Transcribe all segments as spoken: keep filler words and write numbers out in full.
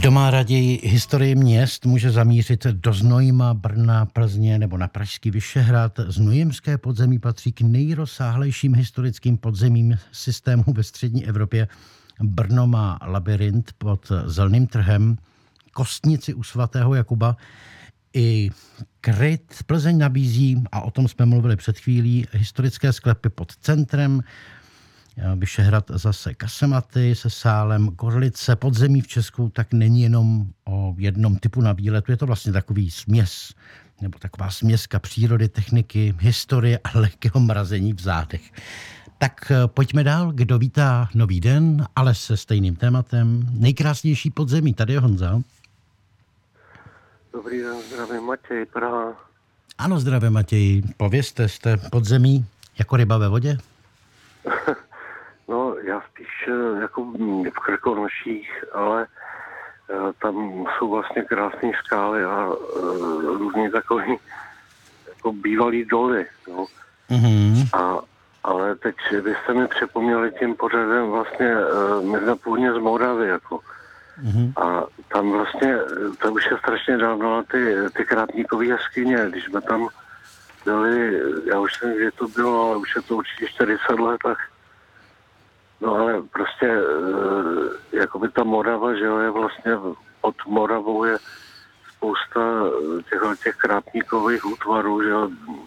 Kdo má raději historii měst, může zamířit do Znojma, Brna, Plzně nebo na pražský Vyšehrad. Znojemské podzemí patří k nejrozsáhlejším historickým podzemím systému ve střední Evropě. Brno má labyrint pod Zelným trhem, kostnici u svatého Jakuba i Kryt. Plzeň nabízí, a o tom jsme mluvili před chvílí, historické sklepy pod centrem, Vyšehrad zase kasematy se sálem, Gorlice, podzemí v Česku tak není jenom o jednom typu na výletu, je to vlastně takový směs, nebo taková směska přírody, techniky, historie a lehkého mrazení v zádech. Tak pojďme dál, kdo vítá nový den, ale se stejným tématem. Nejkrásnější podzemí, tady je Honza. Dobrý den, zdravím, Matěj, Praha. Ano, zdravím, Matěj. Povězte, jste podzemí jako ryba ve vodě? No, já spíš jako v Krkonoších, ale tam jsou vlastně krásné skály a různý takový jako bývalý doly. No. Mm-hmm. A, ale teď vy jste mi připomněli tím pořadem vlastně, my jsme původně z Moravy, jako. Mm-hmm. A tam vlastně, to už je strašně dávno, na ty, ty Krátníkové jeskyně, když jsme tam byli, já už jsem, že to bylo, ale už je to určitě čtyřicet let, tak no ale prostě, jakoby ta Morava, že jo, je vlastně, pod Moravou je spousta těchto těch Krátníkových útvarů, že jo.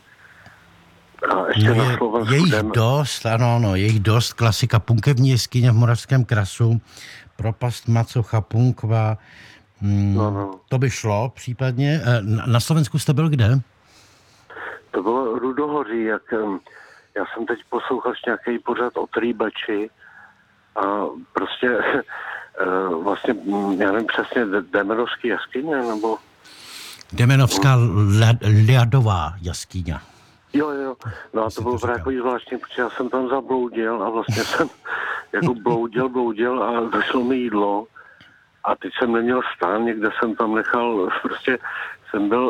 A ještě no na je, Slovensku je jich den... dost, ano, ano, je jich dost, klasika Punkevní jeskyně v Moravském krasu, propast Macocha, Punkva, hmm, no, no. To by šlo případně. Na, na Slovensku jste byl kde? To bylo Rudohoří, jak já jsem teď poslouchal nějaký pořad o Trýbeči a prostě vlastně, já nevím přesně, Demenovský jeskyně, nebo... Demenovská ľadová jaskyňa. Jo, jo, no a to bylo právě jako zvláštní, protože já jsem tam zabloudil a vlastně jsem jako bloudil, bloudil a došlo mi jídlo a teď jsem neměl stán, někde jsem tam nechal, prostě jsem byl